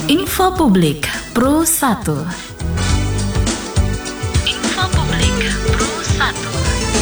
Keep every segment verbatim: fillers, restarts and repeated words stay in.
Info Publik Pro satu. Info Publik Pro satu.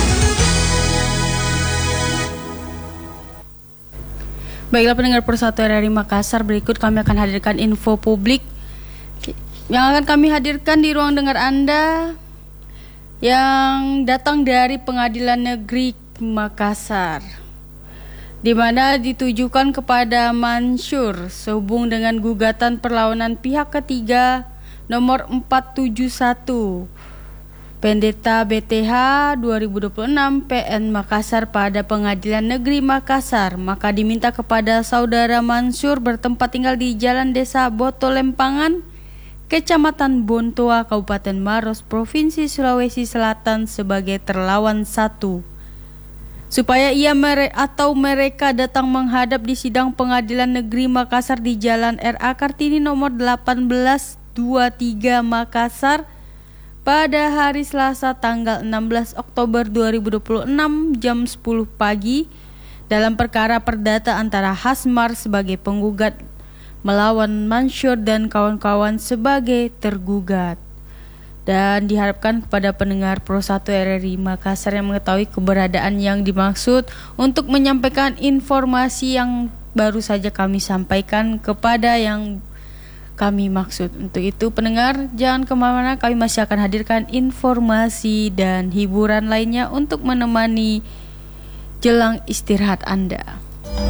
Baiklah pendengar Pro satu R R I Makassar, berikut kami akan hadirkan info publik yang akan kami hadirkan di ruang dengar Anda yang datang dari Pengadilan Negeri Makassar, di mana ditujukan kepada Mansur sehubung dengan gugatan perlawanan pihak ketiga nomor empat tujuh satu Pendeta B T H dua ribu dua puluh enam P N Makassar pada Pengadilan Negeri Makassar. Maka diminta kepada saudara Mansur bertempat tinggal di Jalan Desa Boto Lempangan, Kecamatan Bontoa, Kabupaten Maros, Provinsi Sulawesi Selatan sebagai terlawan satu, supaya ia mere- atau mereka datang menghadap di sidang Pengadilan Negeri Makassar di Jalan R A Kartini nomor delapan belas dua puluh tiga Makassar pada hari Selasa tanggal enam belas Oktober dua ribu dua puluh enam jam sepuluh pagi dalam perkara perdata antara Hasmar sebagai penggugat melawan Mansur dan kawan-kawan sebagai tergugat. Dan diharapkan kepada pendengar Pro satu R R I Makassar yang mengetahui keberadaan yang dimaksud untuk menyampaikan informasi yang baru saja kami sampaikan kepada yang kami maksud. Untuk itu pendengar jangan kemana-mana, kami masih akan hadirkan informasi dan hiburan lainnya untuk menemani jelang istirahat Anda.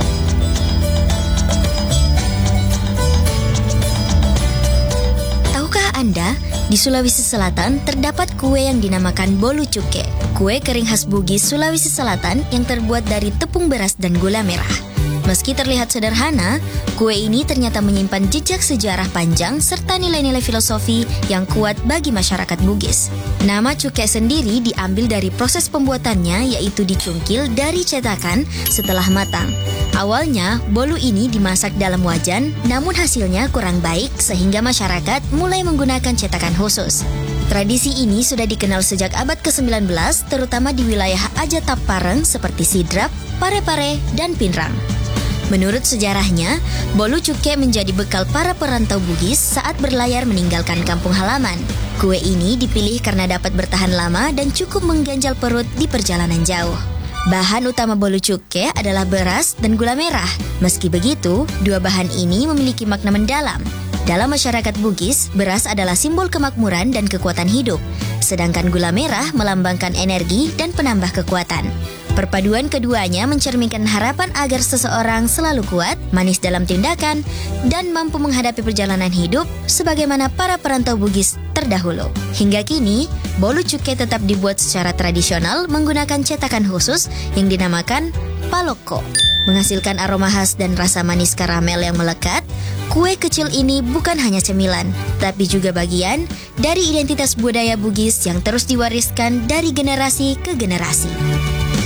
Anda, di Sulawesi Selatan terdapat kue yang dinamakan bolu cuke. Kue kering khas Bugis, Sulawesi Selatan yang terbuat dari tepung beras dan gula merah. Meski terlihat sederhana, kue ini ternyata menyimpan jejak sejarah panjang serta nilai-nilai filosofi yang kuat bagi masyarakat Bugis. Nama cuke sendiri diambil dari proses pembuatannya, yaitu dicungkil dari cetakan setelah matang. Awalnya, bolu ini dimasak dalam wajan, namun hasilnya kurang baik sehingga masyarakat mulai menggunakan cetakan khusus. Tradisi ini sudah dikenal sejak abad kesembilan belas, terutama di wilayah Ajatap Pareng seperti Sidrap, Parepare, dan Pinrang. Menurut sejarahnya, bolu cuke menjadi bekal para perantau Bugis saat berlayar meninggalkan kampung halaman. Kue ini dipilih karena dapat bertahan lama dan cukup mengganjal perut di perjalanan jauh. Bahan utama bolu cuke adalah beras dan gula merah. Meski begitu, dua bahan ini memiliki makna mendalam. Dalam masyarakat Bugis, beras adalah simbol kemakmuran dan kekuatan hidup, sedangkan gula merah melambangkan energi dan penambah kekuatan. Perpaduan keduanya mencerminkan harapan agar seseorang selalu kuat, manis dalam tindakan, dan mampu menghadapi perjalanan hidup sebagaimana para perantau Bugis terdahulu. Hingga kini, bolu cuke tetap dibuat secara tradisional menggunakan cetakan khusus yang dinamakan paloko. Menghasilkan aroma khas dan rasa manis karamel yang melekat, kue kecil ini bukan hanya cemilan, tapi juga bagian dari identitas budaya Bugis yang terus diwariskan dari generasi ke generasi.